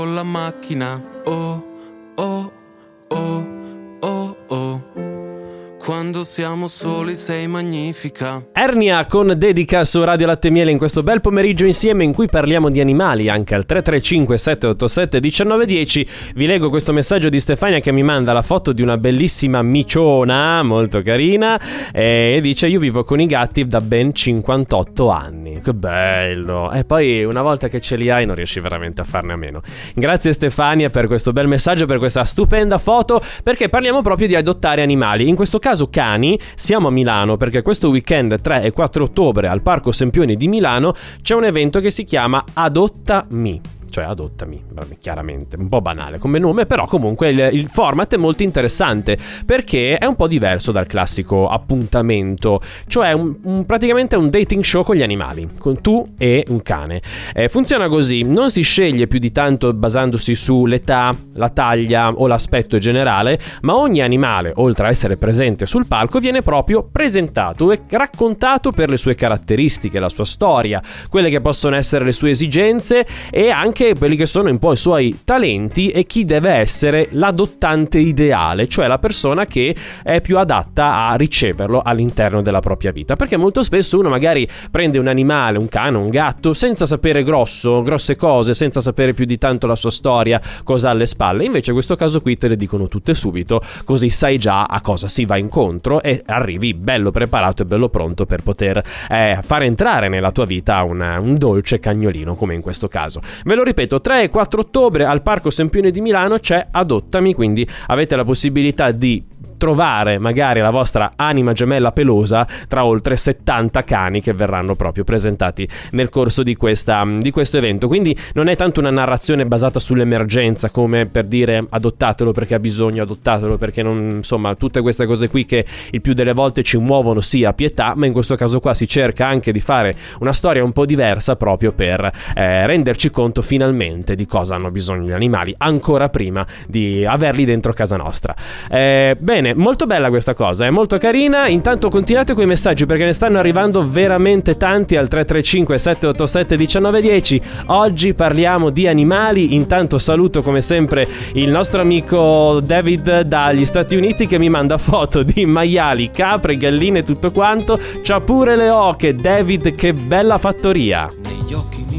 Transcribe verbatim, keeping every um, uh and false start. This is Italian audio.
Con la macchina, oh, oh, oh, oh, oh. Quando siamo soli sei magnifica. Ernia con Dedica su Radio Latte e Miele in questo bel pomeriggio insieme in cui parliamo di animali anche al tre tre cinque sette otto sette uno nove uno zero. Vi leggo questo messaggio di Stefania che mi manda la foto di una bellissima miciona molto carina e dice: io vivo con i gatti da ben cinquantotto anni. Che bello. E poi una volta che ce li hai non riesci veramente a farne a meno. Grazie Stefania per questo bel messaggio, per questa stupenda foto, perché parliamo proprio di adottare animali, in questo caso cani. Siamo a Milano perché questo weekend tre e quattro ottobre al Parco Sempioni di Milano c'è un evento che si chiama Adottami, cioè adottami, chiaramente un po' banale come nome, però comunque il, il format è molto interessante perché è un po' diverso dal classico appuntamento, cioè un, un, praticamente un dating show con gli animali, con tu e un cane. Eh, funziona così: non si sceglie più di tanto basandosi sull'età, la taglia o l'aspetto generale, ma ogni animale, oltre a essere presente sul palco, viene proprio presentato e raccontato per le sue caratteristiche, la sua storia, quelle che possono essere le sue esigenze e anche quelli che sono un po' i suoi talenti e chi deve essere l'adottante ideale, cioè la persona che è più adatta a riceverlo all'interno della propria vita. Perché molto spesso uno magari prende un animale, un cane, un gatto, senza sapere grosso, grosse cose, senza sapere più di tanto la sua storia, cosa ha alle spalle. Invece in questo caso qui te le dicono tutte subito, così sai già a cosa si va incontro e arrivi bello preparato e bello pronto per poter eh, far entrare nella tua vita una, un dolce cagnolino, come in questo caso. Ve lo ripeto, tre e quattro ottobre al Parco Sempione di Milano c'è Adottami, quindi avete la possibilità di trovare magari la vostra anima gemella pelosa tra oltre settanta cani che verranno proprio presentati nel corso di questa di questo evento. Quindi non è tanto una narrazione basata sull'emergenza, come per dire adottatelo perché ha bisogno, adottatelo perché non, insomma, tutte queste cose qui che il più delle volte ci muovono sì a pietà, ma in questo caso qua si cerca anche di fare una storia un po' diversa proprio per eh, renderci conto finalmente di cosa hanno bisogno gli animali ancora prima di averli dentro casa nostra. Eh, bene, molto bella questa cosa, è molto carina. Intanto continuate con i messaggi perché ne stanno arrivando veramente tanti al tre tre cinque sette otto sette uno nove uno zero. Oggi parliamo di animali. Intanto saluto come sempre il nostro amico David dagli Stati Uniti che mi manda foto di maiali, capre, galline e tutto quanto. C'ha pure le oche. David, che bella fattoria. Negli occhi